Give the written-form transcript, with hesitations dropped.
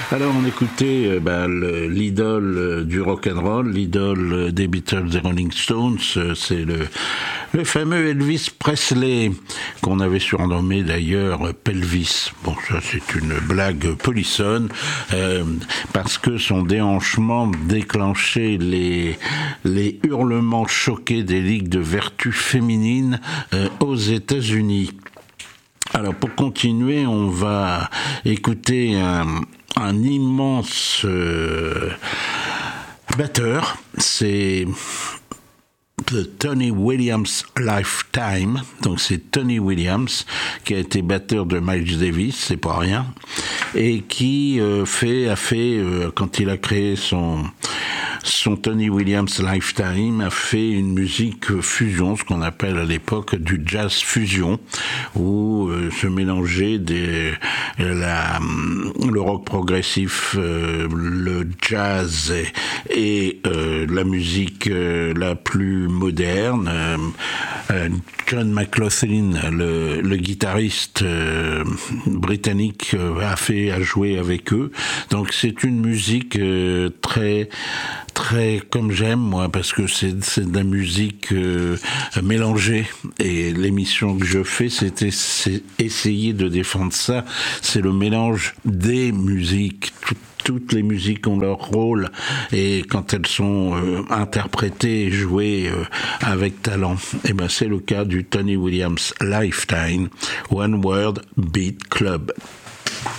Alors on écoutait l'idole du rock'n'roll, l'idole des Beatles et Rolling Stones, c'est le fameux Elvis Presley, qu'on avait surnommé d'ailleurs Pelvis. Bon, ça c'est une blague polissonne, parce que son déhanchement déclenchait les hurlements choqués des ligues de vertu féminines aux États-Unis. Alors pour continuer, on va écouter un immense batteur, c'est The Tony Williams Lifetime. Donc c'est Tony Williams qui a été batteur de Miles Davis, c'est pas rien, et qui a fait quand il a créé son Tony Williams Lifetime, a fait une musique fusion, ce qu'on appelle à l'époque du jazz fusion, où se mélangeait le rock progressif, le jazz et la musique la plus moderne. John McLaughlin, le guitariste britannique, a joué avec eux. Donc c'est une musique très comme j'aime moi, parce que c'est de la musique mélangée, et l'émission que je fais c'est essayer de défendre ça. C'est le mélange des musiques. Toutes les musiques ont leur rôle, et quand elles sont interprétées et jouées avec talent, et ben c'est le cas du Tony Williams Lifetime One Word Beat Club.